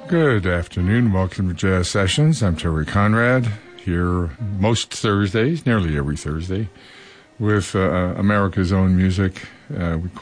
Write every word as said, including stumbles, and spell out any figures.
Good afternoon. Welcome to Jazz Sessions. I'm Terry Conrad, here most Thursdays, nearly every Thursday, with uh, America's Own Music. Uh, we